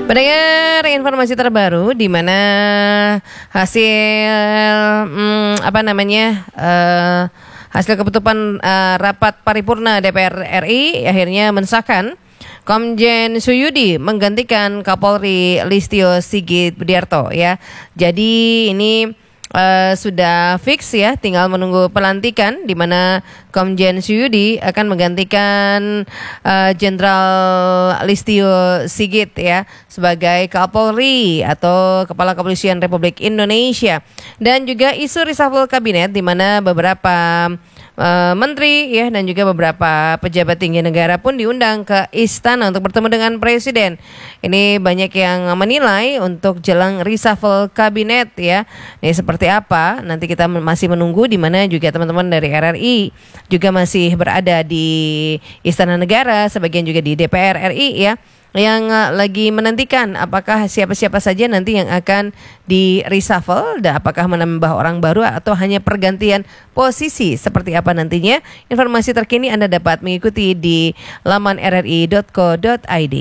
Pendengar, informasi terbaru di mana hasil hasil keputusan rapat paripurna DPR RI akhirnya mensahkan Komjen Suyudi menggantikan Kapolri Listio Sigit Budiarto ya. Jadi ini sudah fix ya, tinggal menunggu pelantikan di mana Komjen Suyudi akan menggantikan Jenderal Listio Sigit ya sebagai Kapolri atau Kepala Kepolisian Republik Indonesia. Dan juga isu reshuffle kabinet di mana beberapa menteri ya dan juga beberapa pejabat tinggi negara pun diundang ke istana untuk bertemu dengan presiden. Ini banyak yang menilai untuk jelang reshuffle kabinet ya. Ini seperti apa? Nanti kita masih menunggu, di mana juga teman-teman dari RRI juga masih berada di Istana Negara, sebagian juga di DPR RI ya, yang lagi menantikan apakah siapa-siapa saja nanti yang akan di reshuffle dan apakah menambah orang baru atau hanya pergantian posisi, seperti apa nantinya. Informasi terkini Anda dapat mengikuti di laman rri.co.id.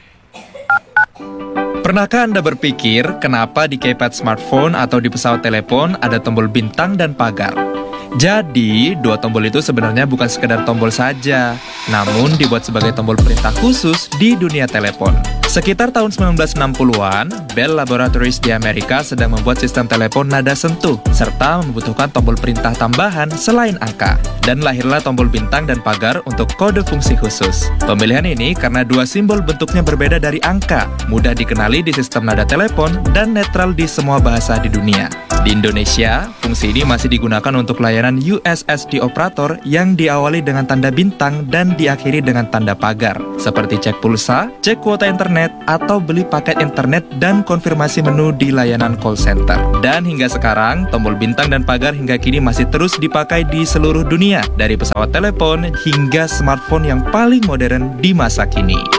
Pernahkah Anda berpikir kenapa di keypad smartphone atau di pesawat telepon ada tombol bintang dan pagar? Jadi, dua tombol itu sebenarnya bukan sekedar tombol saja, namun dibuat sebagai tombol perintah khusus di dunia telepon. Sekitar tahun 1960-an, Bell Laboratories di Amerika sedang membuat sistem telepon nada sentuh, serta membutuhkan tombol perintah tambahan selain angka. Dan lahirlah tombol bintang dan pagar untuk kode fungsi khusus. Pemilihan ini karena dua simbol bentuknya berbeda dari angka, mudah dikenali di sistem nada telepon, dan netral di semua bahasa di dunia. Di Indonesia, fungsi ini masih digunakan untuk layanan USSD operator yang diawali dengan tanda bintang dan diakhiri dengan tanda pagar, seperti cek pulsa, cek kuota internet, atau beli paket internet dan konfirmasi menu di layanan call center. Dan hingga sekarang, tombol bintang dan pagar hingga kini masih terus dipakai di seluruh dunia, dari pesawat telepon hingga smartphone yang paling modern di masa kini.